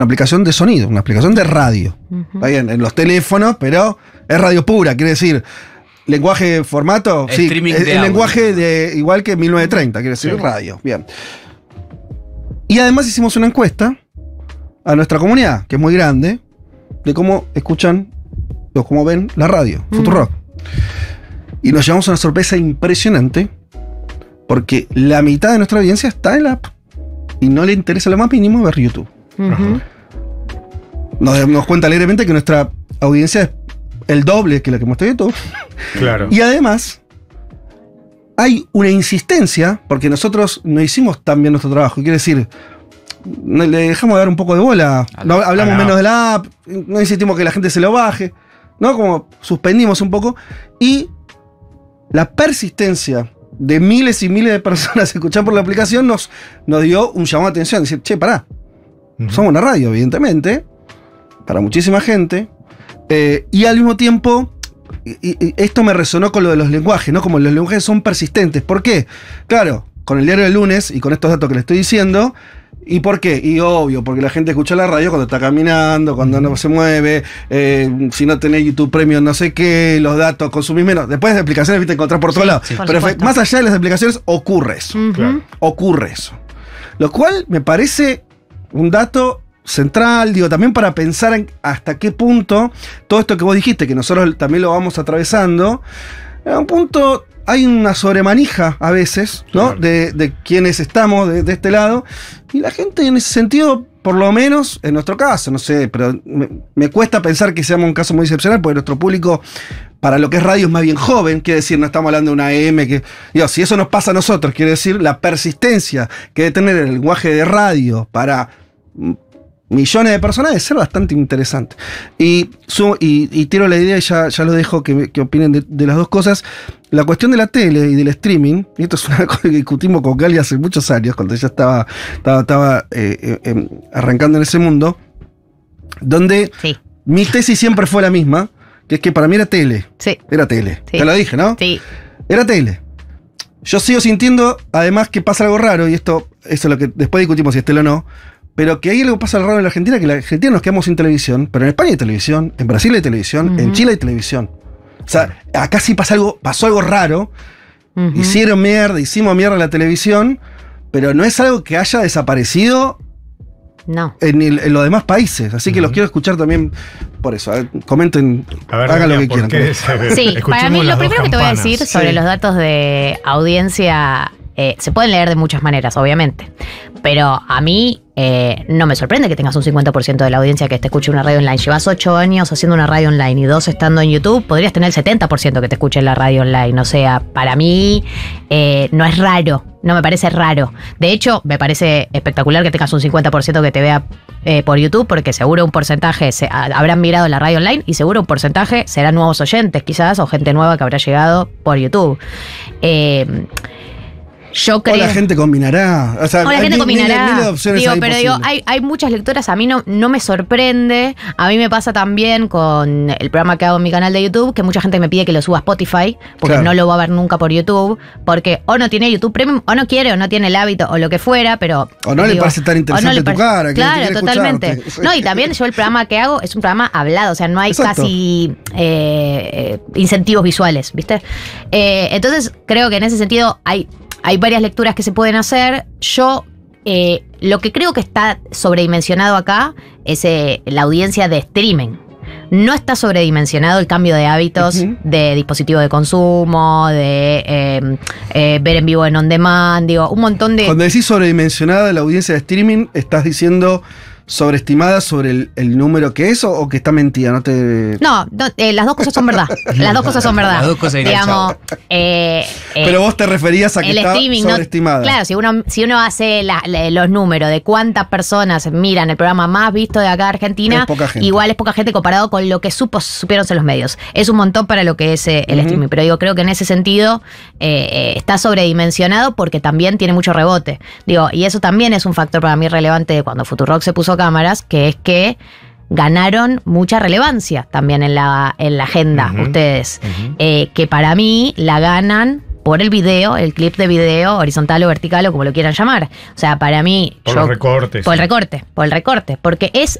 aplicación de sonido, una aplicación de radio. Está bien, en los teléfonos, pero es radio pura, quiere decir, lenguaje, formato, sí, el lenguaje de igual que 1930, quiere decir radio. Bien. Y además hicimos una encuesta a nuestra comunidad, que es muy grande, de cómo escuchan o cómo ven la radio, Futurock. Y nos llevamos a una sorpresa impresionante, porque la mitad de nuestra audiencia está en la app y no le interesa lo más mínimo ver YouTube. Nos cuenta alegremente que nuestra audiencia es el doble que la que muestra YouTube. Claro. Y además, hay una insistencia, porque nosotros no hicimos tan bien nuestro trabajo. Quiere decir, le dejamos de dar un poco de bola. Hablamos menos de la app, no insistimos que la gente se lo baje, ¿no? Como suspendimos un poco. Y la persistencia de miles y miles de personas escuchando por la aplicación nos dio un llamado de atención. Decir, che, pará. Somos una radio, evidentemente, para muchísima gente. Y al mismo tiempo, y esto me resonó con lo de los lenguajes, ¿no? Como los lenguajes son persistentes. ¿Por qué? Claro, con el diario del lunes y con estos datos que le estoy diciendo. ¿Y por qué? Y obvio, porque la gente escucha la radio cuando está caminando, cuando no se mueve, si no tenés YouTube Premium no sé qué, los datos consumís menos. Después de explicaciones, viste, encontrar por todos lados. Sí, pero más allá de las explicaciones, ocurre eso. Claro. Ocurre eso. Lo cual me parece un dato central, digo, también para pensar en hasta qué punto todo esto que vos dijiste, que nosotros también lo vamos atravesando, a un punto hay una sobremanija a veces, ¿no? De quienes estamos de este lado, y la gente en ese sentido, por lo menos en nuestro caso, no sé, pero me cuesta pensar que seamos un caso muy excepcional, porque nuestro público, para lo que es radio, es más bien joven, quiere decir, no estamos hablando de una AM, que, digo, si eso nos pasa a nosotros, quiere decir, la persistencia que debe tener el lenguaje de radio para millones de personas debe ser bastante interesante. Y tiro la idea y ya lo dejo que opinen de las dos cosas. La cuestión de la tele y del streaming, y esto es una cosa que discutimos con Gali hace muchos años, cuando ella estaba arrancando en ese mundo, donde mi tesis siempre fue la misma, que es que para mí era tele. Sí. Era tele. Sí. Te lo dije, ¿no? Sí. Era tele. Yo sigo sintiendo, además, que pasa algo raro, y eso es lo que después discutimos si es tele o no, pero que ahí algo pasa raro en la Argentina, que en la Argentina nos quedamos sin televisión, pero en España hay televisión, en Brasil hay televisión, en Chile hay televisión. O sea, acá sí pasó algo raro, hicimos mierda la televisión, pero no es algo que haya desaparecido en los demás países. Así que los quiero escuchar también por eso. Comenten, hagan lo que quieran. Sí, para mí lo primero que te voy a decir sobre los datos de audiencia, se pueden leer de muchas maneras, obviamente. Pero a mí no me sorprende que tengas un 50% de la audiencia que te escuche una radio online. Llevas 8 años haciendo una radio online y 2 estando en YouTube, podrías tener el 70% que te escuche en la radio online. O sea, para mí no es raro, no me parece raro. De hecho, me parece espectacular que tengas un 50% que te vea por YouTube, porque seguro un porcentaje habrán mirado la radio online y seguro un porcentaje serán nuevos oyentes quizás, o gente nueva que habrá llegado por YouTube. Yo creo. O la gente combinará. O sea, la gente combinará. Mil opciones hay muchas lectoras. A mí no me sorprende. A mí me pasa también con el programa que hago en mi canal de YouTube, que mucha gente me pide que lo suba a Spotify, porque no lo va a ver nunca por YouTube, porque o no tiene YouTube Premium, o no quiere, o no tiene el hábito, o lo que fuera, pero. O no le parece tan interesante tu cara. Claro, totalmente. No, y también yo el programa que hago es un programa hablado, o sea, no hay casi incentivos visuales, ¿viste? Entonces, creo que en ese sentido hay varias lecturas que se pueden hacer. Yo lo que creo que está sobredimensionado acá es la audiencia de streaming. No está sobredimensionado el cambio de hábitos de dispositivo de consumo, de ver en vivo en on demand, digo, un montón de... Cuando decís sobredimensionada la audiencia de streaming, ¿estás diciendo sobreestimada sobre el número que es o que está mentida? No, las dos cosas son verdad. Las dos cosas son verdad. Las dos cosas, digamos. Pero vos te referías a que está sobreestimada. Claro, si uno hace los números de cuántas personas miran el programa más visto de acá de Argentina, igual es poca gente comparado con lo que supieron ser los medios. Es un montón para lo que es el streaming. Pero digo, creo que en ese sentido está sobredimensionado porque también tiene mucho rebote. Digo, y eso también es un factor para mí relevante de cuando Futurock se puso cámaras, que es que ganaron mucha relevancia también en la agenda ustedes, que para mí la ganan por el video, el clip de video, horizontal o vertical o como lo quieran llamar. O sea, para mí... Por los recortes. Por el recorte. Porque es